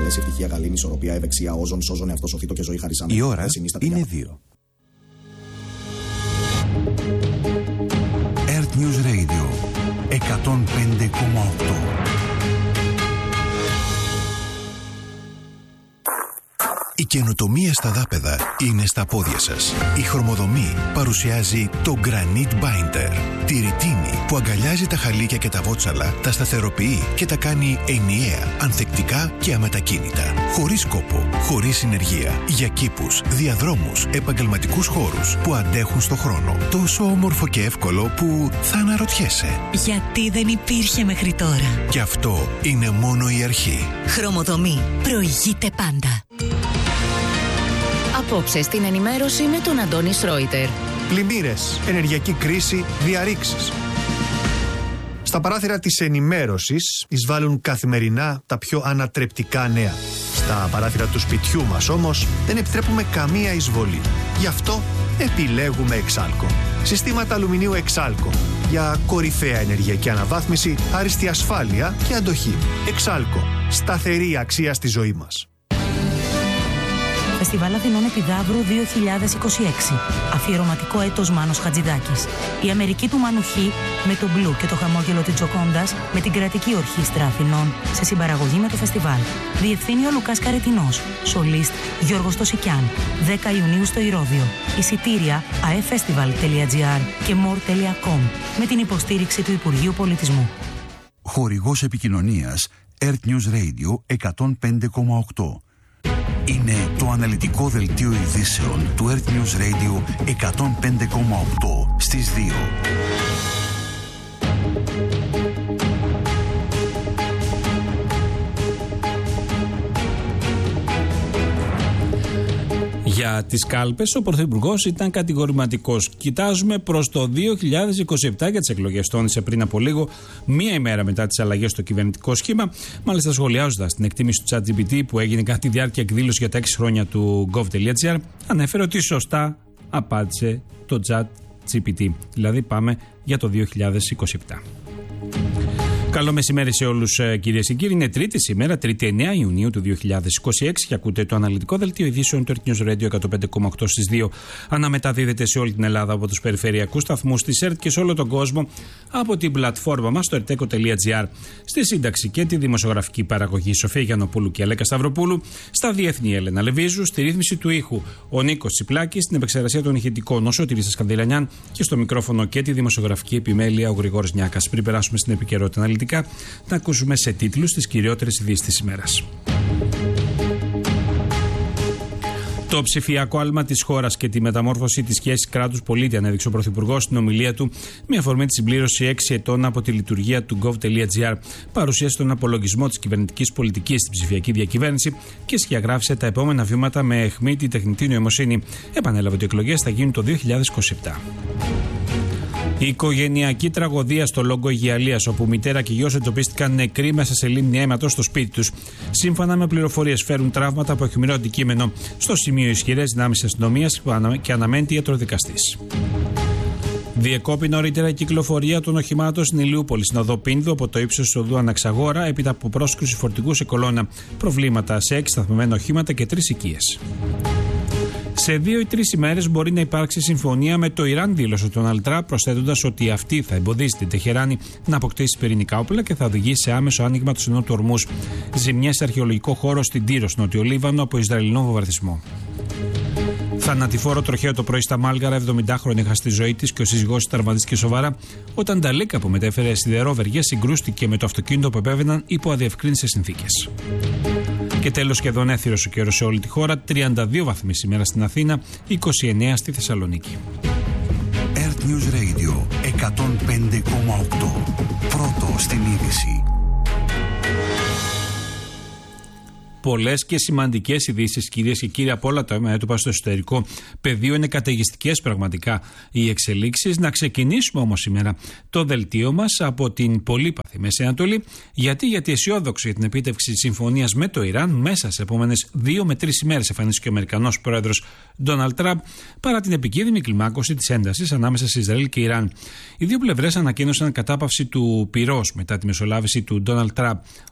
Αρέσει ευτυχία, γαλήνη, ισορροπία, ευεξία, όζον, σώζον, εαυτό, σωθήτο και ζωή χαρισάμε. Η ώρα είναι 2. Earth News Radio 105,8. Η καινοτομία στα δάπεδα είναι στα πόδια σας. Η Χρωμοδομή παρουσιάζει το Granite Binder. Τη ρητίνη που αγκαλιάζει τα χαλίκια και τα βότσαλα, τα σταθεροποιεί και τα κάνει ενιαία, ανθεκτικά και αμετακίνητα. Χωρίς κόπο, χωρίς συνεργεία. Για κήπους, διαδρόμους, επαγγελματικούς χώρους που αντέχουν στο χρόνο. Τόσο όμορφο και εύκολο που θα αναρωτιέσαι. Γιατί δεν υπήρχε μέχρι τώρα. Και αυτό είναι μόνο η αρχή. Χρωμοδομή. Προηγείται πάντα. Απόψε στην ενημέρωση με τον Αντώνη Σρόιτερ. Πλημμύρες, ενεργειακή κρίση, διαρρήξεις. Στα παράθυρα της ενημέρωσης εισβάλλουν καθημερινά τα πιο ανατρεπτικά νέα. Στα παράθυρα του σπιτιού μας όμως δεν επιτρέπουμε καμία εισβολή. Γι' αυτό επιλέγουμε Εξάλκο. Συστήματα αλουμινίου Εξάλκο. Για κορυφαία ενεργειακή αναβάθμιση, άριστη ασφάλεια και αντοχή. Εξάλκο. Σταθερή αξία στη ζωή μας. Φεστιβάλ Αθηνών Επιδαύρου 2026. Αφιερωματικό έτος Μάνος Χατζηδάκης. Η Αμερική του Μανουχή με το μπλου και το χαμόγελο της Τζοκόντας με την Κρατική Ορχήστρα Αθηνών σε συμπαραγωγή με το φεστιβάλ. Διευθύνει ο Λουκάς Καρετινός. Σολίστ Γιώργος Τοσικιάν. 10 Ιουνίου στο Ηρώδειο. Εισιτήρια aefestival.gr και more.com με την υποστήριξη του Υπουργείου Πολιτισμού. Χορηγός επικοινωνίας Earth News Radio 105,8. Είναι το αναλυτικό δελτίο ειδήσεων του Earth News Radio 105,8 στις 2. Για τις κάλπες ο Πρωθυπουργός ήταν κατηγορηματικός. Κοιτάζουμε προς το 2027 για τις εκλογές. Τόνισε πριν από λίγο, μία ημέρα μετά τις αλλαγές στο κυβερνητικό σχήμα. Μάλιστα, σχολιάζοντας την εκτίμηση του ChatGPT που έγινε κατά τη διάρκεια εκδήλωση για τα 6 χρόνια του gov.gr, ανέφερε ότι σωστά απάντησε το ChatGPT. Δηλαδή, πάμε για το 2027. Καλό μεσημέρι σε όλους, κυρίες και κύριοι. Είναι Τρίτη σήμερα, 3η 9 Ιουνίου του 2026 και ακούτε το αναλυτικό δελτίο ειδήσεων του Earth News Radio 105,8 στις 2. Αναμεταδίδεται σε όλη την Ελλάδα από τους περιφερειακούς σταθμούς της ΕΡΤ και σε όλο τον κόσμο από την πλατφόρμα μας στο erteco.gr. Στη σύνταξη και τη δημοσιογραφική παραγωγή Σοφία Γιαννοπούλου και Αλέκα Σταυροπούλου. Στα διεθνή Έλενα Λεβίζου. Στη ρύθμιση του ήχου ο Νίκος Τσιπλάκης. Στην επεξεργασία των ηχητικών ο Σωτήρης Σκανδηλανιάν και στο μικρόφωνο και τη δημοσιογραφική επιμέλεια ο Γρηγόρης Νιάκας. Πριν περάσουμε στην επικαιρότητα αναλυτικά, να ακούσουμε σε τίτλους τις κυριότερες ειδήσεις της ημέρας. Το ψηφιακό άλμα της χώρας και τη μεταμόρφωση της σχέσης κράτους-πολίτη ανέδειξε ο Πρωθυπουργός στην ομιλία του με αφορμή τη συμπλήρωση 6 ετών από τη λειτουργία του gov.gr. Παρουσίασε τον απολογισμό της κυβερνητικής πολιτικής στην ψηφιακή διακυβέρνηση και σκιαγράφησε τα επόμενα βήματα με αιχμή τη τεχνητή νοημοσύνη. Επανέλαβε ότι οι εκλογές θα γίνουν το 2027. Η οικογενειακή τραγωδία στο Λόγκο Αιγιαλίας, όπου μητέρα και γιος εντοπίστηκαν νεκροί μέσα σε λίμνη αίματος στο σπίτι τους. Σύμφωνα με πληροφορίες, φέρουν τραύματα από αιχμηρό αντικείμενο. Στο σημείο ισχυρές δυνάμεις αστυνομίας και αναμένεται ιατροδικαστής. Διεκόπη νωρίτερα η κυκλοφορία των οχημάτων στην Ηλιούπολη, στην οδό Πίνδου, από το ύψος της οδού Αναξαγόρα, έπειτα από πρόσκρουση φορτηγού σε κολόνα. Προβλήματα σε 6 σταθμιμένα οχήματα και 3 οικίες. Σε 2 ή 3 ημέρες μπορεί να υπάρξει συμφωνία με το Ιράν, δήλωσε ο Ντόναλντ Τραμπ, προσθέτοντας ότι αυτή θα εμποδίσει την Τεχεράνη να αποκτήσει πυρηνικά όπλα και θα οδηγήσει σε άμεσο άνοιγμα του στενού του Ορμούζ. Ζημιές σε αρχαιολογικό χώρο στην Τύρο, στο Νότιο Λίβανο, από Ισραηλινό βομβαρδισμό. Θανατηφόρο τροχαίο το πρωί στα Μάλγαρα, 70χρονη έχασε τη ζωή της και ο σύζυγός της τραυματίστηκε σοβαρά όταν τα λίκα που μετέφερε σιδερόβεργες συγκρούστηκε με το αυτοκίνητο που επέβαιναν υπό αδιευκρίνητες συνθήκες. Και τέλος, σχεδόν έθυρος ο καιρός σε όλη τη χώρα, 32 βαθμοί σήμερα στην Αθήνα, 29 στη Θεσσαλονίκη. Earth News Radio 105,8. Πρώτο στην είδηση. Πολλές και σημαντικές ειδήσεις, κυρίες και κύριοι, από όλα τα μέτωπα στο εσωτερικό πεδίο. Είναι καταιγιστικές πραγματικά οι εξελίξεις. Να ξεκινήσουμε όμως σήμερα το δελτίο μας από την πολύπαθη Μέση Ανατολή. Γιατί αισιόδοξο για την επίτευξη της συμφωνίας με το Ιράν μέσα σε επόμενες 2 με 3 ημέρες εμφανίστηκε ο Αμερικανός πρόεδρος Ντόναλντ Τραμπ, παρά την επικίνδυνη κλιμάκωση της έντασης ανάμεσα σε Ισραήλ και Ιράν. Οι δύο πλευρές ανακοίνωσαν κατάπαυση του πυρός μετά τη μεσολάβηση του Ντόναλντ Τραμπ.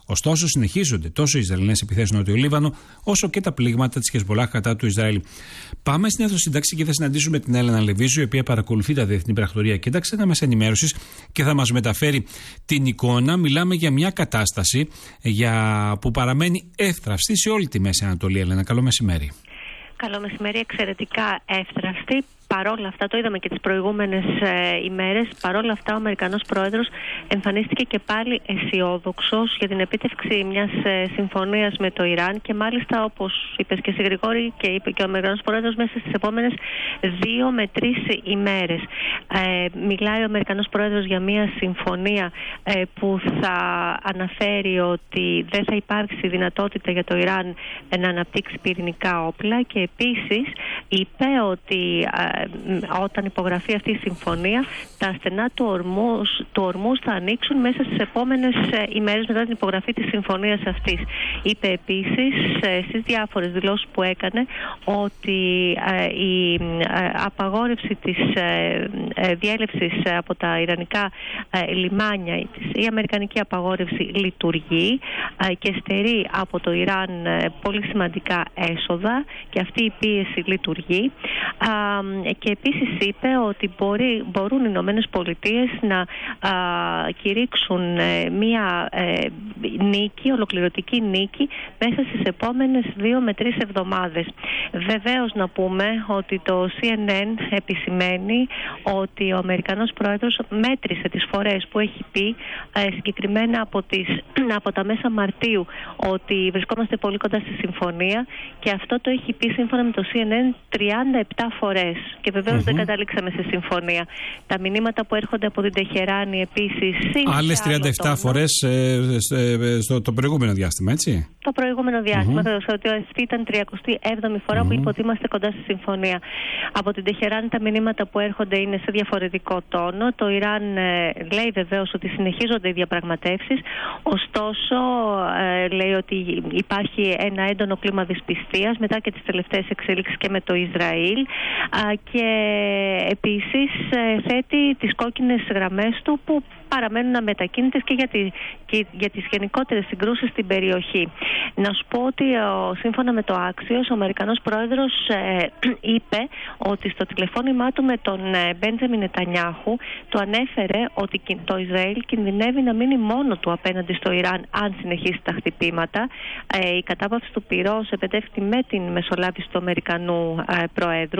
Ωστόσο, συνεχίζονται τόσο οι Ισραηλινές επιθέσεις στο Νότιο Λίβανο, όσο και τα πλήγματα της Χεσμολάχ κατά του Ισραήλ. Πάμε στην αίθουσα και θα συναντήσουμε την Έλενα Λεβίζου, η οποία παρακολουθεί τα διεθνή πρακτορία και τα ξένα μέσα ενημέρωσης και θα μας μεταφέρει την εικόνα. Μιλάμε για μια κατάσταση που παραμένει εύθραυστη σε όλη τη Μέση Ανατολή. Έλενα, καλό μεσημέρι. Καλό μεσημέρι, εξαιρετικά εύθραυστη. Παρόλα αυτά, το είδαμε και τις προηγούμενες ημέρες, παρόλα αυτά ο Αμερικανός Πρόεδρος εμφανίστηκε και πάλι αισιόδοξος για την επίτευξη μιας συμφωνίας με το Ιράν και μάλιστα, όπως είπες και εσύ Γρηγόρη και είπε και ο Αμερικανός Πρόεδρος, μέσα στις επόμενες 2 με 3 ημέρες. Μιλάει ο Αμερικανός Πρόεδρος για μια συμφωνία που θα αναφέρει ότι δεν θα υπάρξει δυνατότητα για το Ιράν να αναπτύξει πυρηνικά όπλα και επίσης είπε ότι όταν υπογραφεί αυτή η συμφωνία, τα στενά του ορμούς θα ανοίξουν μέσα στις επόμενες ημέρες μετά την υπογραφή της συμφωνίας αυτής. Είπε επίσης στις διάφορες δηλώσεις που έκανε ότι η απαγόρευση της διέλευσης από τα ιρανικά λιμάνια, η αμερικανική απαγόρευση λειτουργεί και στερεί από το Ιράν πολύ σημαντικά έσοδα και αυτή η πίεση λειτουργεί. Και επίσης είπε ότι μπορούν οι Ηνωμένες Πολιτείες να κηρύξουν μια νίκη, ολοκληρωτική νίκη μέσα στις επόμενες 2 με 3 εβδομάδες. Βεβαίως να πούμε ότι το CNN επισημαίνει ότι ο Αμερικανός Πρόεδρος μέτρησε τις φορές που έχει πει συγκεκριμένα από τα μέσα Μαρτίου ότι βρισκόμαστε πολύ κοντά στη συμφωνία και αυτό το έχει πει σύμφωνα με το CNN 37 φορές. Και βεβαίως δεν καταλήξαμε σε συμφωνία. Τα μηνύματα που έρχονται από την Τεχεράνη επίσης. Άλλες 37 φορές στο προηγούμενο διάστημα, έτσι. Το προηγούμενο διάστημα. Ότι αυτή ήταν 37η φορά που είπε ότι είμαστε κοντά στη συμφωνία. Από την Τεχεράνη τα μηνύματα που έρχονται είναι σε διαφορετικό τόνο. Το Ιράν λέει βεβαίως ότι συνεχίζονται οι διαπραγματεύσεις. Ωστόσο, λέει ότι υπάρχει ένα έντονο κλίμα δυσπιστίας μετά και τις τελευταίες εξελίξεις και με το Ισραήλ. Και επίσης θέτει τις κόκκινες γραμμές του που παραμένουν αμετακίνητες και για τις γενικότερες συγκρούσεις στην περιοχή. Να σου πω ότι σύμφωνα με το Axios, ο Αμερικανός Πρόεδρος είπε ότι στο τηλεφώνημά του με τον Μπέντζαμιν Νετανιάχου του ανέφερε ότι το Ισραήλ κινδυνεύει να μείνει μόνο του απέναντι στο Ιράν αν συνεχίσει τα χτυπήματα. Η κατάπαυση του πυρός επετεύχθη με την μεσολάβηση του Αμερικανού Προέδρου.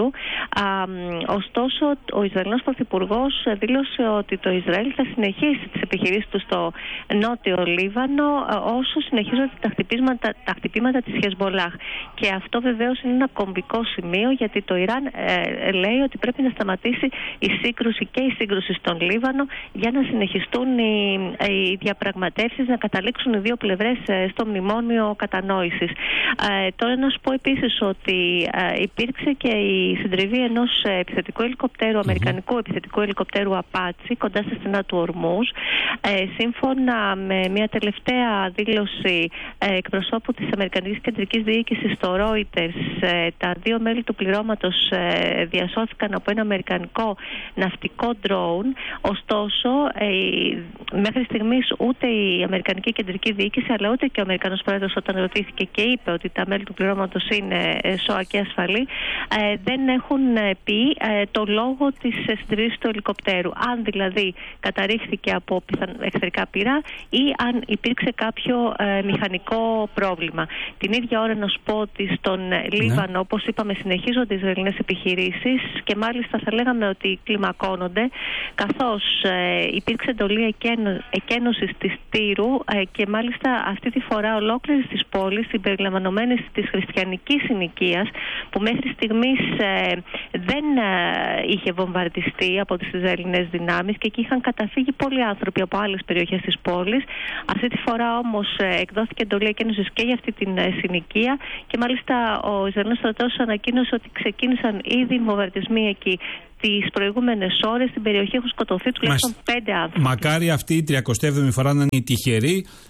Ωστόσο, ο Ισραηλινός Πρωθυπουργός δήλωσε ότι το Ισραήλ θα συνεχίσει τις επιχειρήσεις του στο Νότιο Λίβανο όσο συνεχίζονται τα χτυπήματα της Χεσμολάχ. Και αυτό βεβαίως είναι ένα κομβικό σημείο, γιατί το Ιράν λέει ότι πρέπει να σταματήσει η σύγκρουση στον Λίβανο για να συνεχιστούν οι διαπραγματεύσεις, να καταλήξουν οι δύο πλευρές στο μνημόνιο κατανόησης. Τώρα να σου πω επίσης ότι υπήρξε και η συντριβή ενός επιθετικού ελικοπτέρου, αμερικανικού επιθετικού ελικοπτέρου Απάτσι, κοντά στα στενά του Ορμούς. Σύμφωνα με μια τελευταία δήλωση εκπροσώπου της Αμερικανικής Κεντρικής Διοίκησης στο Reuters, τα 2 μέλη του πληρώματος διασώθηκαν από ένα αμερικανικό ναυτικό drone. Ωστόσο, μέχρι στιγμής ούτε η Αμερικανική Κεντρική Διοίκηση αλλά ούτε και ο Αμερικανός Πρόεδρος, όταν ρωτήθηκε και είπε ότι τα μέλη του πληρώματος είναι σώα και ασφαλή, δεν έχουν πει το λόγο της συντριβής του ελικοπτέρου. Αν δηλαδή καταρρίφθηκε από εχθρικά πυρά ή αν υπήρξε κάποιο μηχανικό πρόβλημα. Την ίδια ώρα να σου πω ότι στον Λίβανο, όπως είπαμε, συνεχίζονται οι Ισραηλινές επιχειρήσεις και μάλιστα θα λέγαμε ότι κλιμακώνονται, καθώς υπήρξε εντολή εκένωσης της Τύρου και μάλιστα αυτή τη φορά ολόκληρης της πόλης, συμπεριλαμβανομένης της χριστιανικής συνοικίας, που μέχρι στιγμής δεν είχε βομβαρδιστεί από τις Ισραηλινές δυνάμεις και εκεί είχαν καταφύγει πολλοί άνθρωποι από άλλες περιοχές της πόλης. Αυτή τη φορά όμως εκδόθηκε εντολή εκένωσης και για αυτή την συνοικία και μάλιστα ο Ισραηλινός στρατός ανακοίνωσε ότι ξεκίνησαν ήδη βομβαρδισμοί εκεί. Τις προηγούμενες ώρες στην περιοχή έχουν σκοτωθεί τουλάχιστον 5 άνθρωποι. Μακάρι αυτή η 37η φορά να είναι η τυχερή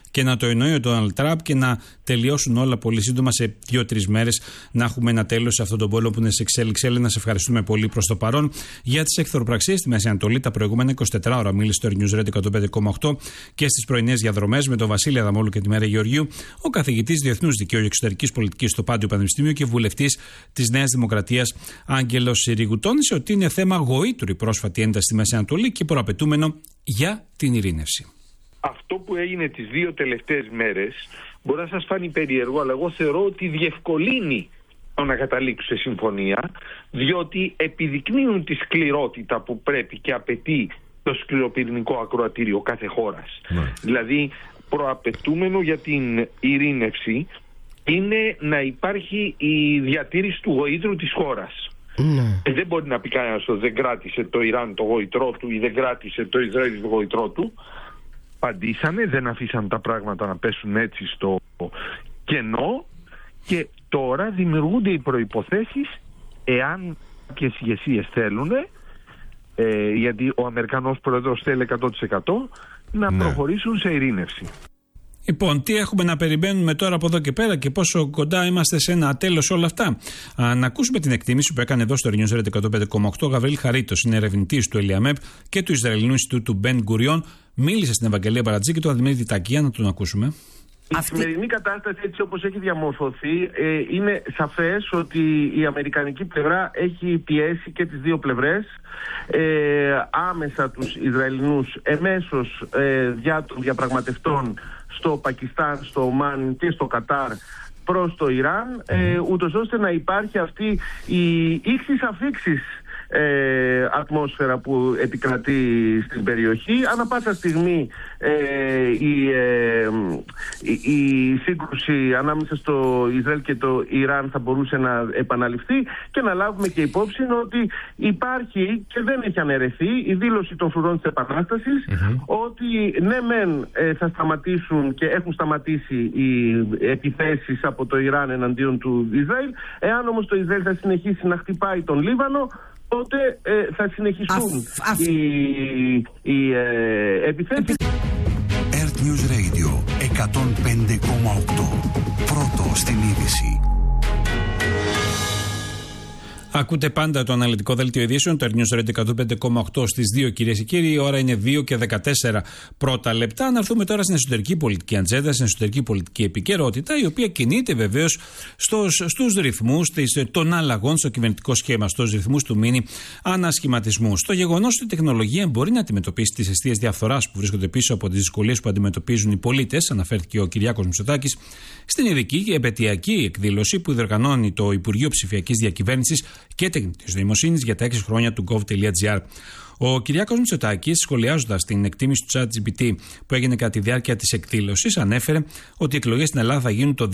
και να το εννοεί ο Ντόναλντ Τραμπ και να τελειώσουν όλα πολύ σύντομα σε 2-3 μέρες, να έχουμε ένα τέλος σε αυτόν τον πόλεμο που είναι σε εξέλιξη. Έλληνα, σε ευχαριστούμε πολύ προς το παρόν. Για τις εχθροπραξίες στη Μέση Ανατολή, τα προηγούμενα 24 ώρα μίλησε στο News Radio 105,8 και στις πρωινές διαδρομές με τον Βασίλη Αδαμόλου και τη Μέρα Γεωργίου, ο καθηγητής Διεθνούς Δικαίου και Εξωτερικής Πολιτικής στο Πάντιο Πανεπιστήμιο και βουλευτής της Νέας Δημοκρατίας Άγγελος Συρίγου. Τόνισε ότι είναι θέμα γοήτρου η πρόσφατη ένταση στη Μέση Ανατολή και προαπαιτούμενο για την ειρήνευση. Αυτό που έγινε τις 2 τελευταίες μέρες μπορεί να σας φάνει περίεργο, αλλά εγώ θεωρώ ότι διευκολύνει το να καταλήξουν σε συμφωνία, διότι επιδεικνύουν τη σκληρότητα που πρέπει και απαιτεί το σκληροπυρηνικό ακροατήριο κάθε χώρας. Δηλαδή, προαπαιτούμενο για την ειρήνευση είναι να υπάρχει η διατήρηση του γοήτρου της χώρας. Δεν μπορεί να πει κανένας ότι δεν κράτησε το Ιράν το γοητρό του ή δεν κράτησε το Ισραήλ το γοητρό του. Απαντήσανε, δεν αφήσαν τα πράγματα να πέσουν έτσι στο κενό και τώρα δημιουργούνται οι προϋποθέσεις, εάν κάποιες ηγεσίες θέλουν, γιατί ο Αμερικανός Πρόεδρος θέλει 100% να προχωρήσουν σε ειρήνευση. Λοιπόν, τι έχουμε να περιμένουμε τώρα από εδώ και πέρα και πόσο κοντά είμαστε σε ένα τέλος όλα αυτά. Να ακούσουμε την εκτίμηση που έκανε εδώ στο News Radio 105,8 ο Γαβρίλ Χαρίτος, είναι ερευνητής του Ελιαμέπ και του Ισραηλινού Ινστιτούτου Μπεν Γκουριόν. Μίλησε στην Ευαγγελία Μπαρατζή και τον Δημήτρη Τακία, να τον ακούσουμε. Η σημερινή κατάσταση, έτσι όπως έχει διαμορφωθεί, είναι σαφές ότι η αμερικανική πλευρά έχει πιέσει και τις δύο πλευρές άμεσα τους Ισραηλινούς εμέσως δια των διαπραγματευτών στο Πακιστάν, στο Ομάν και στο Κατάρ προς το Ιράν, ούτως ώστε να υπάρχει αυτή η ήξης αφήξης ατμόσφαιρα που επικρατεί στην περιοχή. Ανά πάσα στιγμή η σύγκρουση ανάμεσα στο Ισραήλ και το Ιράν θα μπορούσε να επαναληφθεί και να λάβουμε και υπόψη ότι υπάρχει και δεν έχει αναιρεθεί η δήλωση των φρουρών της Επανάστασης ότι ναι μεν θα σταματήσουν και έχουν σταματήσει οι επιθέσεις από το Ιράν εναντίον του Ισραήλ. Εάν όμως το Ισραήλ θα συνεχίσει να χτυπάει τον Λίβανο, τότε θα συνεχιστούν οι επιθέσεις. Earth News Radio 105,8. Πρώτο στην είδηση. Ακούτε πάντα το αναλυτικό δελτίο ειδήσεων, το News Radio 105,8 στις 2, κυρίες και κύριοι. Η ώρα είναι 2 και 14 πρώτα λεπτά. Να έρθουμε τώρα στην εσωτερική πολιτική ατζέντα, στην εσωτερική πολιτική επικαιρότητα, η οποία κινείται βεβαίως στους ρυθμούς των αλλαγών στο κυβερνητικό σχέμα, στους ρυθμούς του μίνι ανασχηματισμού. Στο γεγονός ότι η τεχνολογία μπορεί να αντιμετωπίσει τις αιστείες διαφθοράς που βρίσκονται πίσω από τις δυσκολίες που αντιμετωπίζουν οι πολίτες, αναφέρθηκε ο Κυριάκος Μητσοτάκης στην ειδική επαιτειακή εκδήλωση που διοργανώνει το Υπουργείο Ψηφιακής Διακυβέρνησης και Τεχνητής Νοημοσύνης για τα 6 χρόνια του gov.gr. Ο Κυριάκος Μητσοτάκης, σχολιάζοντας την εκτίμηση του ChatGPT που έγινε κατά τη διάρκεια της εκδήλωσης, ανέφερε ότι οι εκλογές στην Ελλάδα θα γίνουν το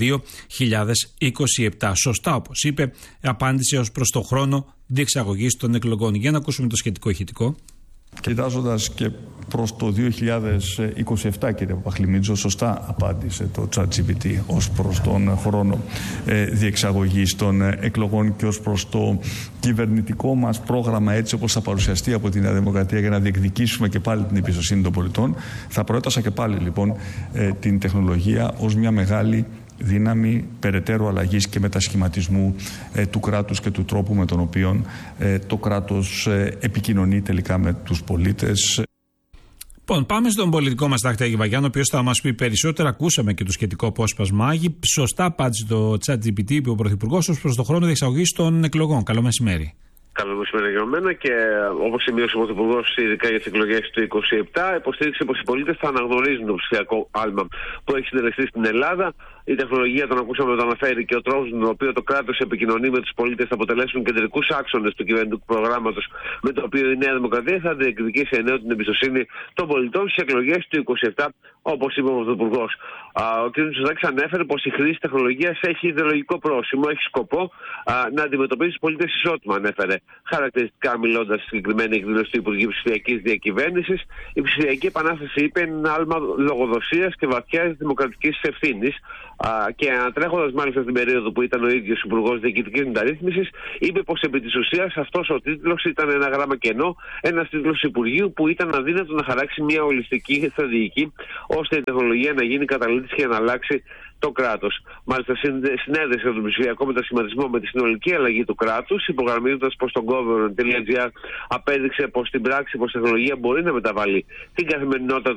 2027. Σωστά, όπως είπε, απάντησε ως προς το χρόνο διεξαγωγής των εκλογών. Για να ακούσουμε το σχετικό ηχητικό. Κοιτάζοντας και προς το 2027, κύριε Παπαχλημίτζο, σωστά απάντησε το ChatGPT ως προς τον χρόνο διεξαγωγής των εκλογών και ως προς το κυβερνητικό μας πρόγραμμα, έτσι όπως θα παρουσιαστεί από τη Νέα Δημοκρατία για να διεκδικήσουμε και πάλι την εμπιστοσύνη των πολιτών. Θα προέτασα και πάλι λοιπόν την τεχνολογία ως μια μεγάλη δύναμη περαιτέρω αλλαγής και μετασχηματισμού του κράτους και του τρόπου με τον οποίο το κράτος επικοινωνεί τελικά με τους πολίτες. Λοιπόν, πάμε στον πολιτικό μας τάκτη Άγη Βαγιάννη, ο οποίος θα μας πει περισσότερα. Ακούσαμε και το σχετικό απόσπασμα. Άγη, σωστά απάντησε το ChatGPT, είπε ο Πρωθυπουργός, ως προς το χρόνο διεξαγωγής των εκλογών. Καλό μεσημέρι. Καλό μεσημέρι για μένα και όπως σημείωσε ο Πρωθυπουργός ειδικά για τις εκλογές του 2027, υποστήριξε πως οι πολίτες θα αναγνωρίζουν το ψηφιακό άλμα που έχει συντελεστεί στην Ελλάδα. Η τεχνολογία, τον ακούσαμε να το αναφέρει, και ο τρόπος με τον οποίο το κράτος επικοινωνεί με τους πολίτες θα αποτελέσουν κεντρικούς άξονες του κυβερνητικού προγράμματος με το οποίο η Νέα Δημοκρατία θα διεκδικήσει εννοώ την εμπιστοσύνη των πολιτών στις εκλογές του 2027, όπως είπε ο Πρωθυπουργός. Ο κ. Μητσοτάκης ανέφερε πως η χρήση τεχνολογίας έχει ιδεολογικό πρόσημο, έχει σκοπό να αντιμετωπίσει τους πολίτες ισότιμα, ανέφερε χαρακτηριστικά μιλώντας στη συγκεκριμένη εκδήλωση του Υπουργείου Ψηφιακής Διακυβέρνησης. Η ψηφιακή επανάσταση, είπε, είναι ένα άλμα λογοδοσίας και βαθιάς δημοκρατικής ευθύνης. Και ανατρέχοντας μάλιστα την περίοδο που ήταν ο ίδιος Υπουργός Διοικητικής Μεταρρύθμισης, είπε πως επί της ουσίας αυτός ο τίτλος ήταν ένα γράμμα κενό, ένας τίτλος Υπουργείου που ήταν αδύνατο να χαράξει μια ολιστική στρατηγική ώστε η τεχνολογία να γίνει καταλήτης και να αλλάξει το κράτος. Μάλιστα, συνέδεσε τον ψηφιακό μετασχηματισμό με τη συνολική αλλαγή του κράτους, υπογραμμίζοντας πως το government.gr απέδειξε πως στην πράξη πως η τεχνολογία μπορεί να μεταβάλει την καθημερινότητα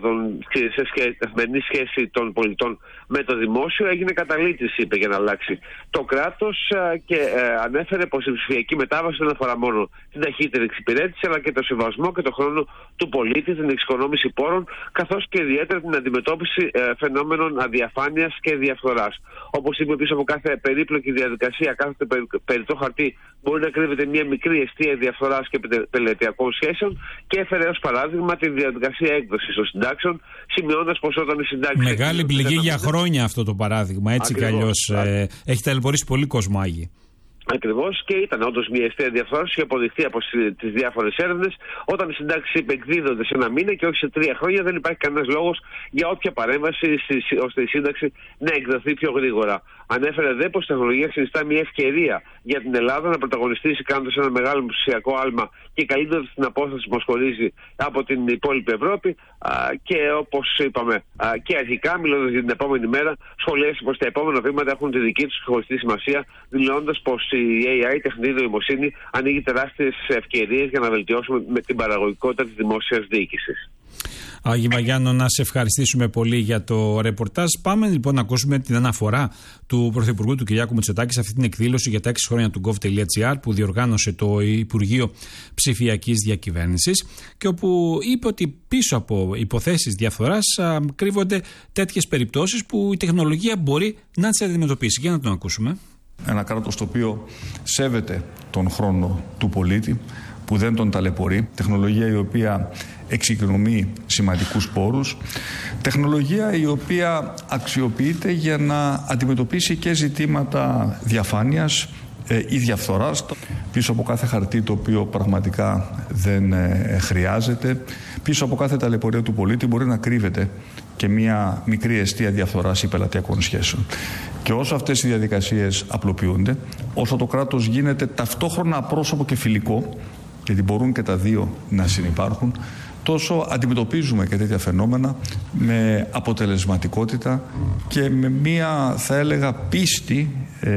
καθημερινή σχέση των πολιτών με το δημόσιο. Έγινε καταλήτης, είπε, για να αλλάξει το κράτος και ανέφερε πως η ψηφιακή μετάβαση δεν αφορά μόνο την ταχύτερη εξυπηρέτηση, αλλά και το σεβασμό και το χρόνο του πολίτη, την εξοικονόμηση πόρων, καθώς και ιδιαίτερα την αντιμετώπιση φαινόμενων αδιαφάνειας και διαφθοράς. Όπως είπε, πίσω από κάθε περίπλοκη διαδικασία, κάθε περιττό χαρτί μπορεί να κρύβεται μια μικρή αιστεία διαφθοράς και πελετειακών σχέσεων, και έφερε ως παράδειγμα τη διαδικασία έκδοσης των συντάξεων, σημειώνοντας πως όταν οι συντάξεις. Μεγάλη πληγή για χρόνια αυτό το παράδειγμα, έτσι κι αλλιώς. Έχει ταλαιπωρήσει πολύ κόσμο, Άγιοι. Ακριβώς, και ήταν όντως μια αιστεία διαφθοράς, είχε αποδειχθεί από τις διάφορες έρευνες. Όταν οι συντάξεις εκδίδονται σε ένα μήνα και όχι σε 3 χρόνια, δεν υπάρχει κανένας λόγος για όποια παρέμβαση ώστε η σύνταξη να εκδοθεί πιο γρήγορα. Ανέφερε δε πως η τεχνολογία συνιστά μια ευκαιρία για την Ελλάδα να πρωταγωνιστήσει, κάνοντας ένα μεγάλο ψηφιακό άλμα και καλύπτοντας την απόσταση που μας χωρίζει από την υπόλοιπη Ευρώπη. Και όπως είπαμε και αρχικά, μιλώντας για την επόμενη μέρα, σχολίασε πως τα επόμενα βήματα έχουν τη δική τους χωριστή σημασία, δηλώνοντας πως η AI, η τεχνητή νοημοσύνη, ανοίγει τεράστιες ευκαιρίες για να βελτιώσουμε με την παραγωγικότητα της δημόσιας διοίκησης. Άγιοι Βαγιάννο, να σε ευχαριστήσουμε πολύ για το ρεπορτάζ. Πάμε λοιπόν να ακούσουμε την αναφορά του Πρωθυπουργού του Κυριάκου Μητσοτάκη σε αυτή την εκδήλωση για τα 6 χρόνια του gov.gr που διοργάνωσε το Υπουργείο Ψηφιακής Διακυβέρνησης και όπου είπε ότι πίσω από υποθέσεις διαφθοράς κρύβονται τέτοιες περιπτώσεις που η τεχνολογία μπορεί να τις αντιμετωπίσει. Για να τον ακούσουμε. Ένα κράτος το οποίο σέβεται τον χρόνο του πολίτη, που δεν τον ταλαιπωρεί, τεχνολογία η οποία εξοικονομεί σημαντικούς πόρους, τεχνολογία η οποία αξιοποιείται για να αντιμετωπίσει και ζητήματα διαφάνειας ή διαφθοράς. Πίσω από κάθε χαρτί το οποίο πραγματικά δεν χρειάζεται, πίσω από κάθε ταλαιπωρία του πολίτη μπορεί να κρύβεται και μια μικρή αιστεία διαφθοράς ή πελατειακών σχέσεων. Και όσο αυτές οι διαδικασίες απλοποιούνται, όσο το κράτος γίνεται ταυτόχρονα απρόσωπο και φιλικό, γιατί μπορούν και τα δύο να συνυπάρχουν, τόσο αντιμετωπίζουμε και τέτοια φαινόμενα με αποτελεσματικότητα και με μία, θα έλεγα, πίστη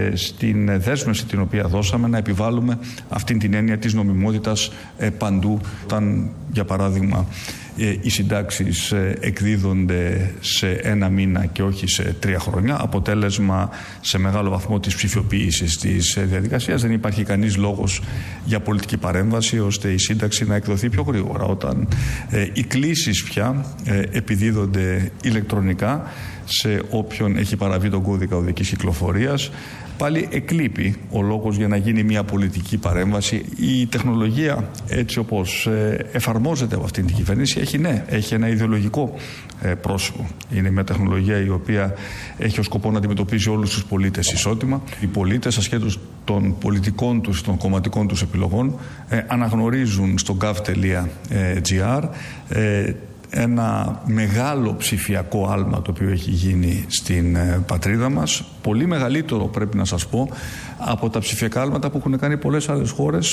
στην δέσμευση την οποία δώσαμε να επιβάλλουμε αυτήν την έννοια της νομιμότητας παντού. Όταν, για παράδειγμα, οι συντάξεις εκδίδονται σε 1 μήνα και όχι σε 3 χρόνια, αποτέλεσμα σε μεγάλο βαθμό της ψηφιοποίησης της διαδικασίας, δεν υπάρχει κανείς λόγος για πολιτική παρέμβαση ώστε η σύνταξη να εκδοθεί πιο γρήγορα. Όταν οι κλήσεις πια επιδίδονται ηλεκτρονικά σε όποιον έχει παραβεί τον κώδικα οδικής κυκλοφορίας, πάλι εκλείπει ο λόγος για να γίνει μια πολιτική παρέμβαση. Η τεχνολογία, έτσι όπως εφαρμόζεται από αυτήν την κυβέρνηση, έχει ένα ιδεολογικό πρόσωπο. Είναι μια τεχνολογία η οποία έχει ως σκοπό να αντιμετωπίζει όλους τους πολίτες ισότιμα. Οι πολίτες, ασχέτως των πολιτικών τους, των κομματικών τους επιλογών, αναγνωρίζουν στο gov.gr ένα μεγάλο ψηφιακό άλμα το οποίο έχει γίνει στην πατρίδα μας, πολύ μεγαλύτερο, πρέπει να σας πω, από τα ψηφιακά άλματα που έχουν κάνει πολλές άλλες χώρες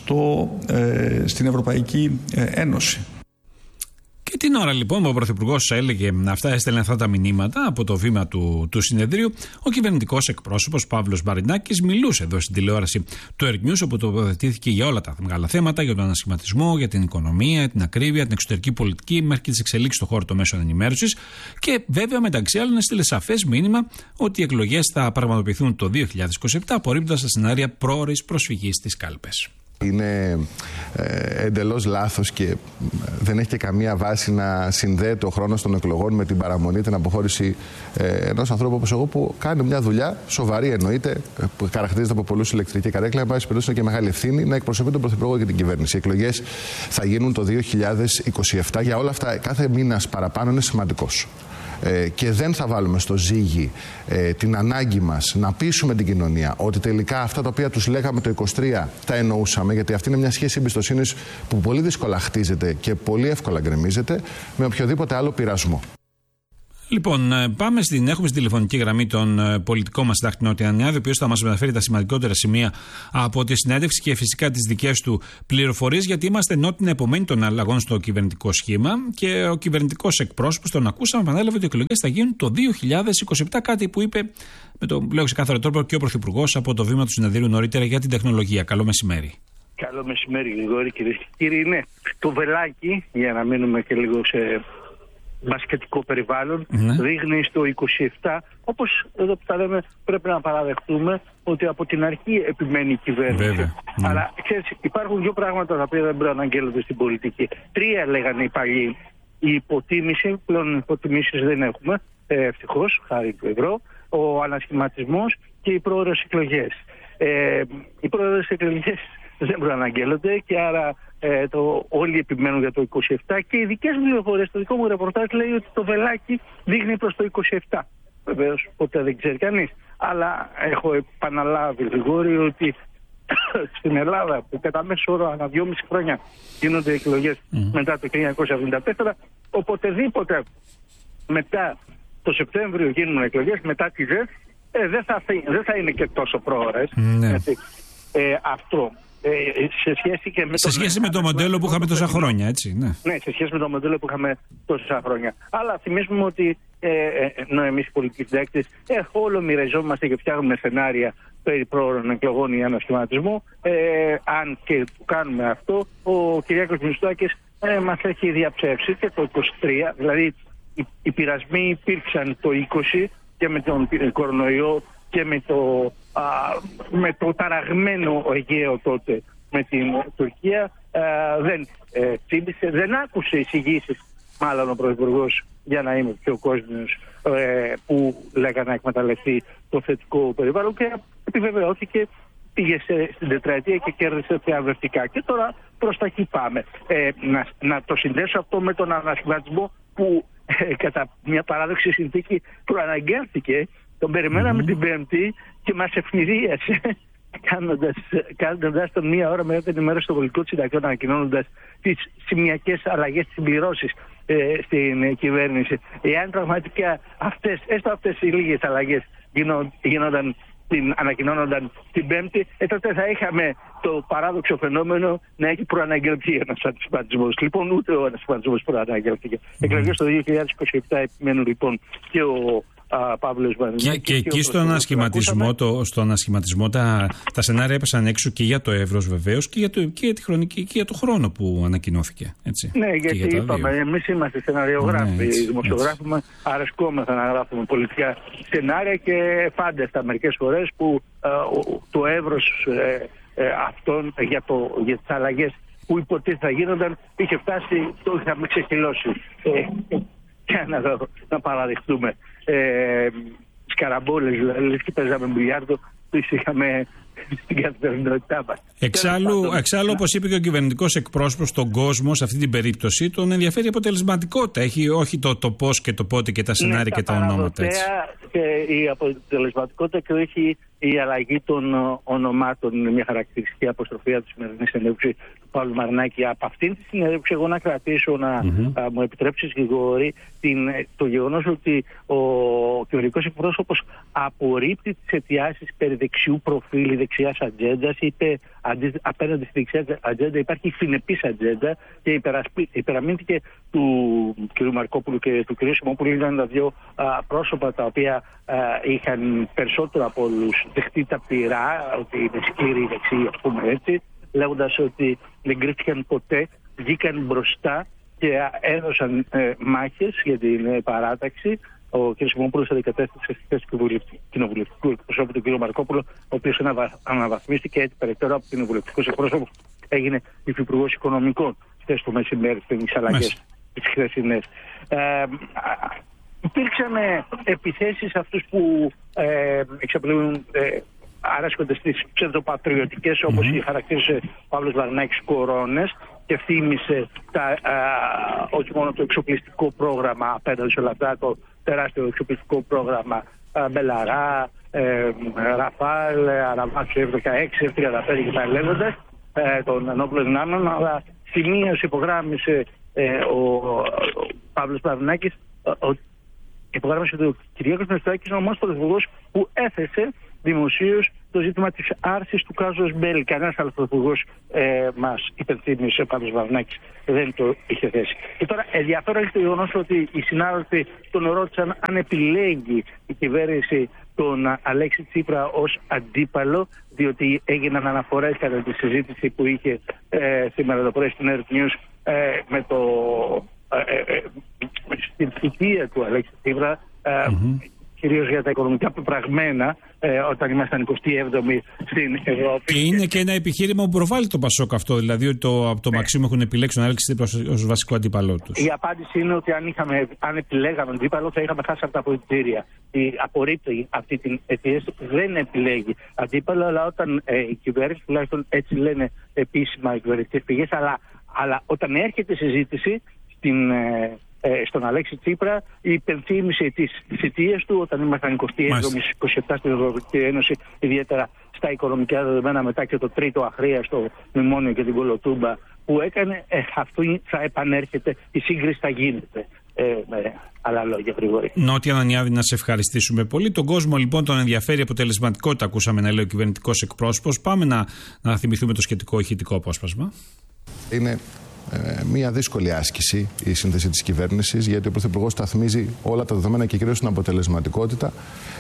στην Ευρωπαϊκή Ένωση. Και την ώρα λοιπόν που ο Πρωθυπουργός έστελνε αυτά τα μηνύματα από το βήμα του συνεδρίου, ο κυβερνητικός εκπρόσωπος Παύλος Μπαρινάκης μιλούσε εδώ στην τηλεόραση του Air News, όπου τοποθετήθηκε για όλα τα μεγάλα θέματα, για τον ανασχηματισμό, για την οικονομία, την ακρίβεια, την εξωτερική πολιτική, μέχρι και τις εξελίξεις στον χώρο των μέσων ενημέρωσης. Και βέβαια, μεταξύ άλλων, έστειλε σαφές μήνυμα ότι οι εκλογές θα πραγματοποιηθούν το 2027, απορρίπτοντας τα σενάρια πρόωρης προσφυγής στις κάλπες. Είναι εντελώς λάθος και δεν έχει και καμία βάση να συνδέεται ο χρόνος των εκλογών με την παραμονή, την αποχώρηση ενός ανθρώπου όπως εγώ που κάνει μια δουλειά σοβαρή, εννοείται, που χαρακτηρίζεται από πολλούς ηλεκτρική καρέκλα. Εν πάση περιπτώσει, είναι και μεγάλη ευθύνη να εκπροσωπεί τον Πρωθυπουργό και την κυβέρνηση. Οι εκλογές θα γίνουν το 2027. Για όλα αυτά, κάθε μήνας παραπάνω είναι σημαντικός. Και δεν θα βάλουμε στο ζύγι την ανάγκη μας να πείσουμε την κοινωνία ότι τελικά αυτά τα οποία τους λέγαμε το 23 τα εννοούσαμε, γιατί αυτή είναι μια σχέση εμπιστοσύνης που πολύ δύσκολα χτίζεται και πολύ εύκολα γκρεμίζεται με οποιοδήποτε άλλο πειρασμό. Λοιπόν, έχουμε στην τηλεφωνική γραμμή τον πολιτικό μας συντάκτη Νότια Ανιάδη, ο οποίος θα μας μεταφέρει τα σημαντικότερα σημεία από τη συνέντευξη και φυσικά τις δικές του πληροφορίες, γιατί είμαστε ενώ την επομένη των αλλαγών στο κυβερνητικό σχήμα και ο κυβερνητικός εκπρόσωπος, τον ακούσαμε, επανέλαβε ότι οι εκλογές θα γίνουν το 2027, κάτι που είπε με τον λέω ξεκάθαρο τρόπο και ο Πρωθυπουργός από το βήμα του συνεδρίου νωρίτερα για την τεχνολογία. Καλό μεσημέρι. Καλό μεσημέρι, Γρηγόρη, κυρίες και κύριοι. Ναι, το βελάκι, για να μείνουμε και λίγο σε μπασκετικό περιβάλλον, δείχνει στο 27, όπως εδώ που τα λέμε, πρέπει να παραδεχτούμε ότι από την αρχή επιμένει η κυβέρνηση. Βέβαια, αλλά ξέρεις, υπάρχουν δύο πράγματα τα οποία δεν μπορεί να αναγγέλλονται στην πολιτική. Τρία λέγανε οι παλιοί. Η υποτίμηση, πλέον υποτιμήσεις δεν έχουμε, ευτυχώς, χάρη του ευρώ, ο ανασχηματισμός και οι πρόορες εκλογές. Οι πρόορες εκλογές δεν μπορεί να αναγγέλλονται και άρα όλοι επιμένουν για το 27 και οι δικές μου πληροφορίες, το δικό μου ρεπορτάζ λέει ότι το βελάκι δείχνει προς το 27. Βεβαίως ποτέ δεν ξέρει κανείς. Αλλά έχω επαναλάβει, Γρηγόρη, ότι στην Ελλάδα που κατά μέσο όρο ανά 2,5 χρόνια γίνονται εκλογές μετά το 1974, οποτεδήποτε μετά το Σεπτέμβριο γίνουν εκλογές, μετά τη ΔΕΘ, δεν θα είναι και τόσο πρόωρες. Αυτό. Σε σχέση με το μοντέλο που είχαμε τόσα χρόνια, έτσι. Ναι, σε σχέση με το μοντέλο που είχαμε τόσα χρόνια. Αλλά θυμίζουμε ότι εμείς οι πολιτικοί συντάκτες όλο μοιραζόμαστε και φτιάχνουμε σενάρια περί πρόωρων εκλογών ή ανασχηματισμού. Αν και κάνουμε αυτό, ο Κυριάκος Μητσοτάκης μας έχει διαψεύσει και το 23, δηλαδή οι πειρασμοί υπήρξαν το 20 και με τον κορονοϊό και με το ταραγμένο Αιγαίο τότε με την Τουρκία, δεν τσίμπησε, δεν άκουσε εισηγήσεις, μάλλον ο Πρωθυπουργός, για να είμαι πιο κόσμιος, που λέγανε να εκμεταλλευτεί το θετικό περιβάλλον και επιβεβαιώθηκε, πήγε στην τετραετία και κέρδισε θεαβευτικά. Και τώρα προς τα εκεί πάμε. Να το συνδέσω αυτό με τον ανασχηματισμό που κατά μια παράδοξη συνθήκη προαναγγέλθηκε. Τον περιμέναμε την Πέμπτη και μας ευνηδίασε κάνοντας τον μία ώρα μετά την ημέρα στο Βολικό του Συντακτών, ανακοινώνοντας τις σημειακές αλλαγές, τις συμπληρώσεις στην κυβέρνηση. Εάν πραγματικά αυτές οι λίγες αλλαγές ανακοινώνονταν την Πέμπτη, τότε θα είχαμε το παράδοξο φαινόμενο να έχει προαναγγελθεί ένας ανασχηματισμός. Λοιπόν, ούτε ο ανασχηματισμός προαναγγελθήκε. Εκλογές το 2027 επιμένουν λοιπόν και ο Παύλος Βαρινάκης. Και εκεί στον ανασχηματισμό τα σενάρια έπεσαν έξω και για το εύρος βεβαίως και για τη χρονική και για το χρόνο που ανακοινώθηκε. Έτσι. Ναι, γιατί είπαμε, εμείς είμαστε σεναριογράφοι, οι δημοσιογράφοι μας αρεσκόμεθα να γράφουμε πολιτικά σενάρια και φάνταστα μερικές φορές που το εύρος αυτών για τις αλλαγές που υποτίθεται θα γίνονταν είχε φτάσει, το είχαμε ξεχυλώσει. Και να παραδειχτούμε. Σκαραμπόλες, δηλαδή, και παίζαμε μπιλιάρδο, που είχαμε στην καθημερινότητά μας. Εξάλλου, όπως είπε και ο κυβερνητικός εκπρόσωπος, τον κόσμο σε αυτή την περίπτωση τον ενδιαφέρει η αποτελεσματικότητα. Όχι το πώς και το πότε και τα σενάρια και τα ονόματα. Έτσι. Και η αποτελεσματικότητα και όχι η αλλαγή των ονομάτων είναι μια χαρακτηριστική αποστροφή από τη σημερινή συνέντευξη του Παύλου Βαρινάκη. Από αυτήν τη συνέντευξη, εγώ να κρατήσω, να μου επιτρέψεις, Γρηγόρη, το γεγονός ότι ο κυβερνητικός εκπρόσωπος απορρίπτει τις αιτιάσεις περί δεξιού προφίλ, δεξιάς ατζέντας. Είπε απέναντι στη δεξιά ατζέντα υπάρχει συνεπής ατζέντα και υπεραμείνθηκε του κ. Μαρκόπουλου και του κ. Σιμόπουλου. Ήταν τα δύο πρόσωπα τα οποία είχαν περισσότερο από όλους δεχτεί τα πειρά, ότι είναι σκληροί δεξιοί, ας πούμε έτσι, λέγοντας ότι δεν κρίθηκαν ποτέ, βγήκαν μπροστά και έδωσαν μάχες για την παράταξη. Ο κ. Σιμόπουλος αντικατέστησε στη θέση του κοινοβουλευτικού εκπροσώπου του κ. Μαρκόπουλο, ο οποίος αναβαθμίστηκε έτσι περαιτέρω από την κοινοβουλευτικός εκπρόσωπο, έγινε υφυπουργός οικονομικών χθες το μεσημέρι, στις αλλαγές τις χθεσινές. Υπήρξαν επιθέσεις αυτούς που εξαπλούν, αρέσκονται στις ψευδοπατριωτικές, όπως χαρακτήρισε ο Παύλος Βαρινάκης, κορώνες, και θύμισε όχι μόνο το εξοπλιστικό πρόγραμμα απέναντι σε όλα αυτά, το τεράστιο εξοπλιστικό πρόγραμμα Μπελαρά, Ραφάλ, Αραβάς F-16, F-35 και τα λέγοντας των ενόπλων δυνάμεων, αλλά σημείως υπογράμμισε ο Παύλος Βαρινάκης υπογράμμισε ότι ο Κυριάκος Μητσοτάκης είναι ο μόνος πρωθυπουργός που έθεσε δημοσίως το ζήτημα της άρσης του κάζους μπέλι. Κανένας άλλος πρωθυπουργός μας υπενθύμισε, ο Παύλος Βαρνάκης, δεν το είχε θέσει. Και τώρα ενδιαφέρον είναι το γεγονός ότι οι συνάδελφοι τον ρώτησαν αν επιλέγει η κυβέρνηση τον Αλέξη Τσίπρα ως αντίπαλο, διότι έγιναν αναφορές κατά τη συζήτηση που είχε σήμερα το πρωί στην Earth News με στην θητεία του Αλέξη Τσίπρα, κυρίως για τα οικονομικά πεπραγμένα, όταν ήμασταν 27η στην Ευρώπη. Και είναι και ένα επιχείρημα που προβάλλει το Πασόκ αυτό, δηλαδή ότι από το Μαξίμου έχουν επιλέξει τον Αλέξη Τσίπρα ως βασικό αντίπαλό τους. Η απάντηση είναι ότι αν επιλέγαμε αντίπαλο θα είχαμε χάσει από τα αποδυτήρια. Απορρίπτει αυτή την αιτία, δεν επιλέγει αντίπαλο, αλλά όταν η κυβέρνηση, τουλάχιστον έτσι λένε επίσημα οι κυβερνητικές πηγές, αλλά όταν έρχεται η συζήτηση στον Αλέξη Τσίπρα, η υπενθύμηση της θητείας του όταν ήμασταν 27 στην Ευρωπαϊκή Ένωση, ιδιαίτερα στα οικονομικά δεδομένα, μετά και το τρίτο αχρίαστο μνημόνιο και την Κολοτούμπα που έκανε, αυτό θα επανέρχεται, η σύγκριση θα γίνεται. Με άλλα λόγια, γρήγορη. Νότια Ανανιάδη, να σε ευχαριστήσουμε πολύ. Τον κόσμο λοιπόν τον ενδιαφέρει η αποτελεσματικότητα, ακούσαμε να λέει ο κυβερνητικός εκπρόσωπος. Πάμε να θυμηθούμε το σχετικό ηχητικό απόσπασμα. Είναι μια δύσκολη άσκηση η σύνθεση της κυβέρνησης, γιατί ο Πρωθυπουργός σταθμίζει όλα τα δεδομένα και κυρίως την αποτελεσματικότητα.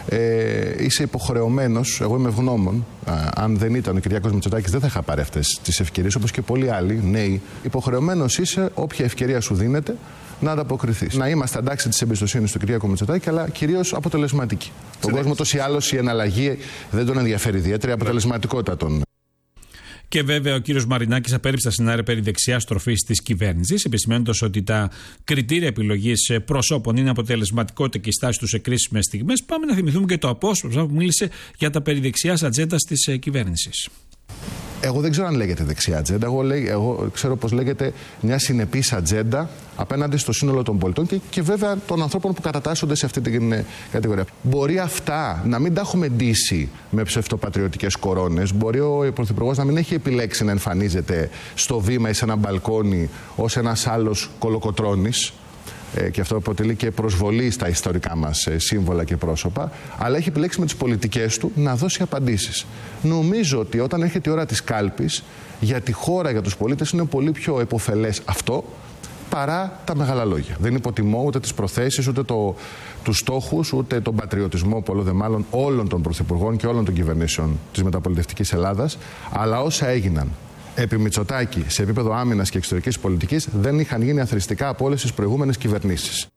Είσαι υποχρεωμένος, εγώ είμαι ευγνώμων, αν δεν ήταν ο Κυριάκος Μητσοτάκης δεν θα είχα πάρει αυτές τις ευκαιρίες, όπως και πολλοί άλλοι νέοι. Υποχρεωμένος είσαι, όποια ευκαιρία σου δίνεται, να ανταποκριθείς. Να είμαστε αντάξει της εμπιστοσύνης του Κυριάκου Μητσοτάκη, αλλά κυρίως αποτελεσματικοί. Τον κόσμο τόσοι ή άλλως η εναλλαγή δεν τον ενδιαφέρει ιδιαίτερα, η αποτελεσματικότητα των. Και βέβαια ο κύριος Μαρινάκης απέρριψε τα σενάρια περί δεξιάς τροφής της κυβέρνησης, επισημαίνοντας ότι τα κριτήρια επιλογής προσώπων είναι αποτελεσματικότητα και η στάση τους σε κρίσιμες στιγμές. Πάμε να θυμηθούμε και το απόσπασμα που μίλησε για τα περί δεξιάς ατζέντας της κυβέρνησης. Εγώ δεν ξέρω αν λέγεται δεξιά ατζέντα. Εγώ ξέρω πως λέγεται μια συνεπής ατζέντα απέναντι στο σύνολο των πολιτών και βέβαια των ανθρώπων που κατατάσσονται σε αυτή την κατηγορία. Μπορεί αυτά να μην τα έχουμε ντύσει με ψευτοπατριωτικές κορώνες. Μπορεί ο Πρωθυπουργός να μην έχει επιλέξει να εμφανίζεται στο βήμα ή σε ένα μπαλκόνι ως ένας άλλος κολοκοτρώνης. Και αυτό αποτελεί και προσβολή στα ιστορικά μας σύμβολα και πρόσωπα, αλλά έχει επιλέξει με τις πολιτικές του να δώσει απαντήσεις. Νομίζω ότι όταν έρχεται η ώρα της κάλπης, για τη χώρα, για τους πολίτες, είναι πολύ πιο επωφελές αυτό παρά τα μεγάλα λόγια. Δεν υποτιμώ ούτε τις προθέσεις, ούτε τους στόχους, ούτε τον πατριωτισμό, πολλό δε μάλλον, όλων των πρωθυπουργών και όλων των κυβερνήσεων της μεταπολιτευτικής Ελλάδας, αλλά όσα έγιναν επί Μητσοτάκη σε επίπεδο άμυνας και εξωτερικής πολιτικής δεν είχαν γίνει αθροιστικά από όλες τις προηγούμενες κυβερνήσεις.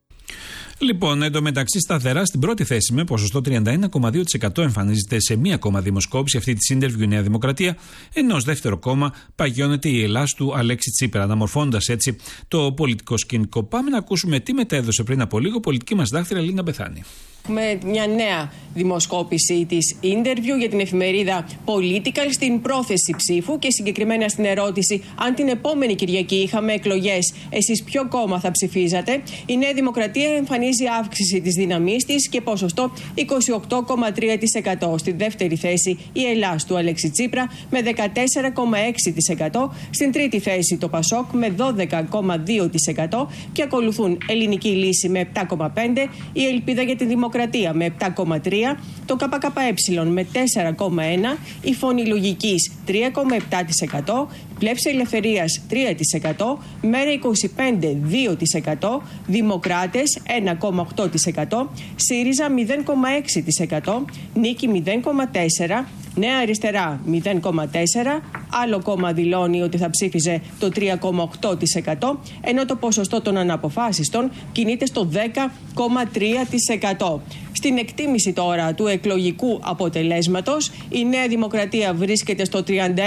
Λοιπόν, εντωμεταξύ σταθερά στην πρώτη θέση με ποσοστό 31,2% εμφανίζεται σε μία ακόμα δημοσκόπηση αυτή τη Interview Νέα Δημοκρατία, ενώ ως δεύτερο κόμμα παγιώνεται η Ελλάς του Αλέξη Τσίπρα, αναμορφώνοντας έτσι το πολιτικό σκηνικό. Πάμε να ακούσουμε τι μετέδωσε πριν από λίγο πολιτική μας δάκτυρα Λίνα Μπεθάνη. Έχουμε μια νέα δημοσκόπηση της Interview για την εφημερίδα Political στην πρόθεση ψήφου και συγκεκριμένα στην ερώτηση αν την επόμενη Κυριακή είχαμε εκλογές, εσείς ποιο κόμμα θα ψηφίζατε. Η Νέα Δημοκρατία εμφανίζει αύξηση της δύναμής της και ποσοστό 28,3%. Στη δεύτερη θέση η Ελλάς του Αλέξη Τσίπρα με 14,6%. Στην τρίτη θέση το Πασόκ με 12,2% και ακολουθούν Ελληνική Λύση με 7,5%, η Ελπίδα για τη Δημοκρατία με 7,3%, το ΚΚΕ με 4,1%, η Φωνή Λογικής 3,7%, Πλεύση Ελευθερίας 3%, Μέρα 25 2%, Δημοκράτες 1,8%, ΣΥΡΙΖΑ 0,6%, Νίκη 0,4%, Νέα Αριστερά 0,4%, άλλο κόμμα δηλώνει ότι θα ψήφιζε το 3,8%, ενώ το ποσοστό των αναποφάσιστων κινείται στο 10,3%. Στην εκτίμηση τώρα του εκλογικού αποτελέσματος, η Νέα Δημοκρατία βρίσκεται στο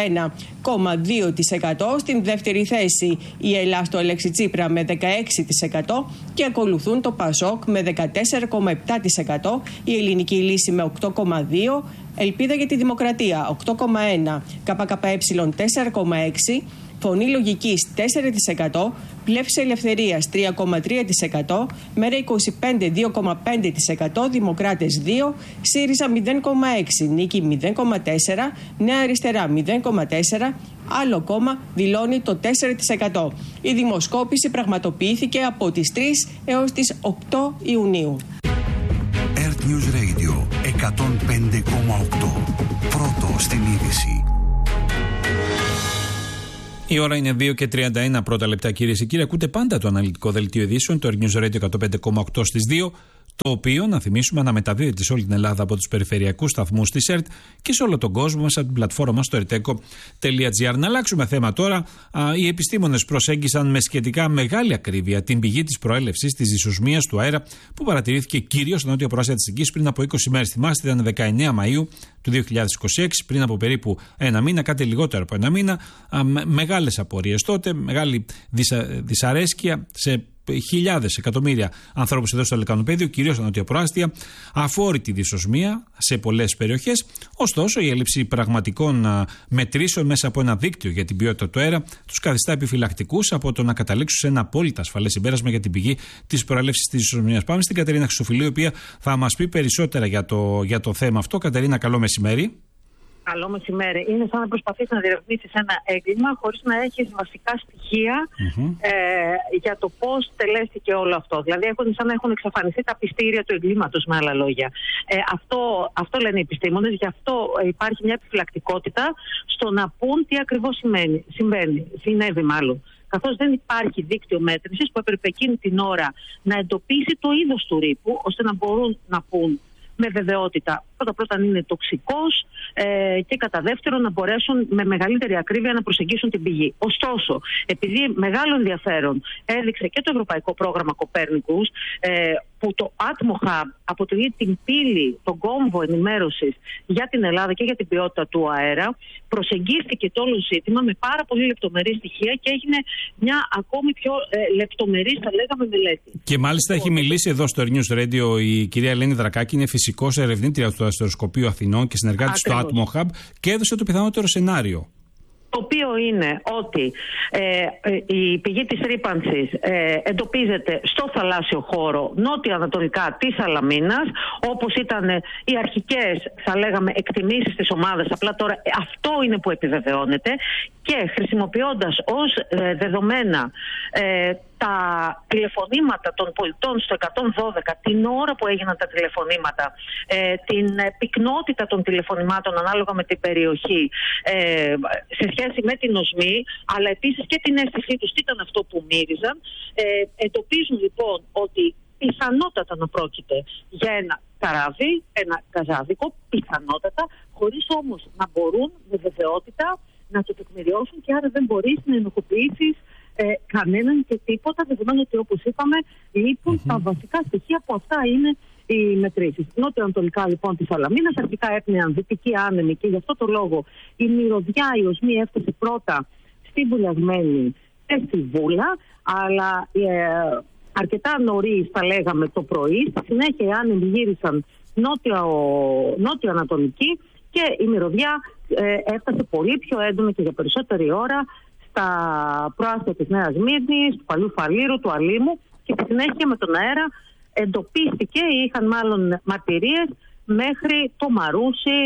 31,2%, στην δεύτερη θέση η Ελλάς του Αλέξη Τσίπρα με 16% και ακολουθούν το Πασόκ με 14,7%, η Ελληνική Λύση με 8,2%, Ελπίδα για τη Δημοκρατία 8,1%, ΚΚΕ 4,6%, Φωνή Λογικής 4%, Πλεύση Ελευθερίας 3,3%, Μέρα 25 2,5%, Δημοκράτες 2, ΣΥΡΙΖΑ 0,6%, Νίκη 0,4%, Νέα Αριστερά 0,4%, άλλο κόμμα δηλώνει το 4%. Η δημοσκόπηση πραγματοποιήθηκε από τις 3 έως τις 8 Ιουνίου. Earth News Radio 105,8. Πρώτο στην είδηση. Η ώρα είναι 2 και 31 πρώτα λεπτά, κυρίες και κύριοι. Ακούτε πάντα το αναλυτικό δελτίο ειδήσεων, το Earth News Radio 105,8 στις 2. Το οποίο, να θυμίσουμε, αναμεταδίδεται σε όλη την Ελλάδα από τους περιφερειακούς σταθμούς της ΕΡΤ και σε όλο τον κόσμο μέσα από την πλατφόρμα μας στο erteco.gr. Να αλλάξουμε θέμα τώρα. Οι επιστήμονες προσέγγισαν με σχετικά μεγάλη ακρίβεια την πηγή της προέλευσης της δυσοσμίας του αέρα που παρατηρήθηκε κυρίως στο νότιο προάστια της Αττικής πριν από 20 μέρες. Θυμάστε, ήταν 19 Μαΐου του 2026, πριν από περίπου ένα μήνα, κάτι λιγότερο από ένα μήνα. Μεγάλες απορίες τότε, μεγάλη δυσαρέσκεια σε χιλιάδες, εκατομμύρια ανθρώπους εδώ στο Λεκανοπέδιο, κυρίως στα νοτιοπροάστια, αφόρητη δυσοσμία σε πολλές περιοχές. Ωστόσο, η έλλειψη πραγματικών μετρήσεων μέσα από ένα δίκτυο για την ποιότητα του αέρα τους καθιστά επιφυλακτικούς από το να καταλήξουν σε ένα απόλυτα ασφαλές συμπέρασμα για την πηγή της προέλευσης της δυσοσμίας. Πάμε στην Κατερίνα Χρυσοφυλίου, η οποία θα μας πει περισσότερα για το θέμα αυτό. Κατερίνα, καλό μεσημέρι. Καλό μεσημέρι. Είναι σαν να προσπαθείς να διερευνήσεις ένα έγκλημα χωρίς να έχεις βασικά στοιχεία για το πώς τελέστηκε όλο αυτό. Δηλαδή, σαν να έχουν εξαφανιστεί τα πιστήρια του εγκλήματος, με άλλα λόγια. Αυτό λένε οι επιστήμονες, γι' αυτό υπάρχει μια επιφυλακτικότητα στο να πούν τι ακριβώς συνέβη μάλλον. Καθώς δεν υπάρχει δίκτυο μέτρησης που έπρεπε εκείνη την ώρα να εντοπίσει το είδος του ρήπου, ώστε να μπορούν να πούν με βεβαιότητα πρώτα αν είναι τοξικός και κατά δεύτερον να μπορέσουν με μεγαλύτερη ακρίβεια να προσεγγίσουν την πηγή. Ωστόσο, επειδή μεγάλο ενδιαφέρον έδειξε και το Ευρωπαϊκό Πρόγραμμα Κοπέρνικους, που το Atmo Hub αποτελεί την πύλη, τον κόμβο ενημέρωσης για την Ελλάδα και για την ποιότητα του αέρα, προσεγγίστηκε το όλο ζήτημα με πάρα πολύ λεπτομερή στοιχεία και έγινε μια ακόμη πιο λεπτομερή, θα λέγαμε, μελέτη. Και μάλιστα έχει μιλήσει εδώ στο News Radio η κυρία Ελένη Δρακάκη, είναι φυσικός ερευνήτρια του Αστεροσκοπείου Αθηνών και συνεργάτης στο Atmo Hub, και έδωσε το πιθανότερο σενάριο. Το οποίο είναι ότι η πηγή της ρύπανσης εντοπίζεται στο θαλάσσιο χώρο νότιο-ανατολικά της Σαλαμίνας, όπως ήταν οι αρχικές, θα λέγαμε, εκτιμήσεις της ομάδας. Απλά τώρα αυτό είναι που επιβεβαιώνεται, και χρησιμοποιώντας ως δεδομένα τα τηλεφωνήματα των πολιτών στο 112 την ώρα που έγιναν τα τηλεφωνήματα, την πυκνότητα των τηλεφωνημάτων ανάλογα με την περιοχή, σε σχέση με την οσμή, αλλά επίσης και την αίσθησή τους τι ήταν αυτό που μύριζαν, εντοπίζουν λοιπόν ότι πιθανότατα να πρόκειται για ένα καράβι, ένα καζάδικο, πιθανότατα, χωρίς όμως να μπορούν με βεβαιότητα να το τεκμηριώσουν, και άρα δεν μπορείς να ενοχοποιήσεις κανέναν και τίποτα, δεδομένου ότι, όπως είπαμε, λείπουν τα βασικά στοιχεία που αυτά είναι οι μετρήσεις. Νότιο-ανατολικά λοιπόν της Σαλαμίνας αρχικά έπνεαν δυτική άνεμη, και γι' αυτό το λόγο η μυρωδιά, η οσμή έφτασε πρώτα στη Βουλιαγμένη και στη Βούλα, αλλά αρκετά νωρίς, θα λέγαμε, το πρωί. Στη συνέχεια οι άνεμοι γύρισαν νότιο-ανατολική και η μυρωδιά έφτασε πολύ πιο έντονα και για περισσότερη ώρα στα προάστια της Νέας Μύρνης, του Παλιού Φαλήρου, του Αλήμου, και στη συνέχεια με τον αέρα εντοπίστηκε, είχαν μάλλον μαρτυρίες, μέχρι το Μαρούσι,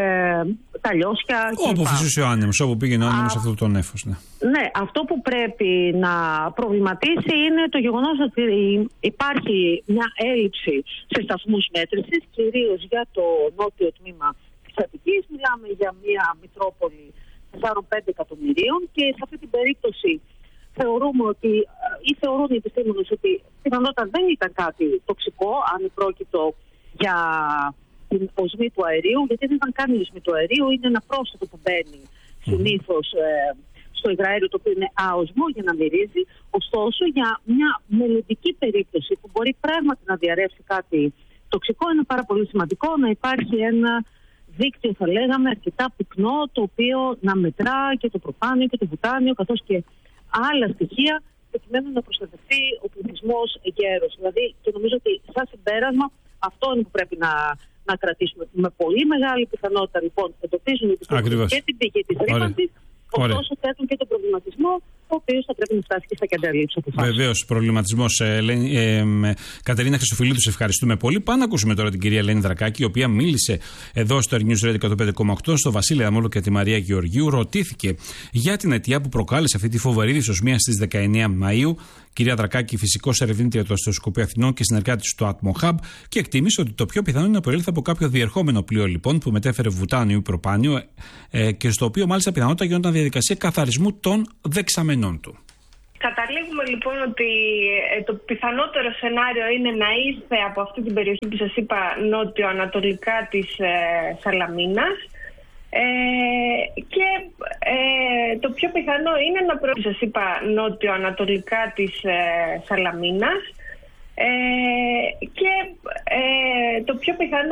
τα Λιώσια. Όπου φυσούσε ο άνεμος, όπου πήγαινε ο άνεμος, αυτό το νέφος. Ναι. Ναι, αυτό που πρέπει να προβληματίσει είναι το γεγονός ότι υπάρχει μια έλλειψη σε σταθμούς μέτρησης, κυρίως για το νότιο τμήμα της Αττικής. Μιλάμε για μια Μητρόπολη 4-5 εκατομμυρίων, και σε αυτή την περίπτωση θεωρούμε ότι, ή θεωρούν οι επιστήμονες ότι πιθανότατα δεν ήταν κάτι τοξικό, αν πρόκειτο για την οσμή του αερίου, γιατί δεν ήταν καν η οσμή του αερίου, είναι ένα πρόσθετο που μπαίνει συνήθως στο υγραέριο, το οποίο είναι άοσμο για να μυρίζει. Ωστόσο, για μια μελλοντική περίπτωση που μπορεί πράγματι να διαρρεύσει κάτι τοξικό, είναι πάρα πολύ σημαντικό να υπάρχει ένα δίκτυο, θα λέγαμε, αρκετά πυκνό, το οποίο να μετρά και το προπάνιο και το βουτάνιο, καθώς και άλλα στοιχεία, προκειμένου να προστατευτεί ο πληθυσμός εγκαίρος. Δηλαδή, και νομίζω ότι σαν συμπέρασμα αυτό είναι που πρέπει να κρατήσουμε. Με πολύ μεγάλη πιθανότητα, λοιπόν, εντοπίζουν και την πηγή της ρήπανσης, ωστόσο θέτουν και τον προβληματισμό ο οποίος θα πρέπει να φτάσει και στα κέντρα λήψης αποφάσεων. Βεβαίως, προβληματισμός. Κατερίνα Χριστοφιλίδου, σε ευχαριστούμε πολύ. Πάμε να ακούσουμε τώρα την κυρία Ελένη Δρακάκη, η οποία μίλησε εδώ στο News Radio 105,8 στο Βασίλη Αμόλο και τη Μαρία Γεωργίου. Ρωτήθηκε για την αιτία που προκάλεσε αυτή τη φοβερή δυσοσμία στις 19 Μαΐου. Κυρία Δρακάκη, φυσικός ερευνήτρια του Αστροσκοπείου Αθηνών και συνεργάτη του Atmo Hub, και εκτίμησε ότι το πιο πιθανό είναι να προήλθε από κάποιο διερχόμενο πλοίο λοιπόν που μετέφερε βουτάνιο ή προπάνιο και στο οποίο μάλιστα πιθανότατα γινόταν διαδικασία καθαρισμού των δεξαμενών του. Καταλήγουμε λοιπόν ότι το πιθανότερο σενάριο είναι να ήρθε από αυτή την περιοχή που σας είπα νότιο-ανατολικά της Σαλαμίνας. Και το πιο πιθανό είναι να προήλθε, σας είπα, νότιο-ανατολικά της Σαλαμίνας. Και το πιο πιθανό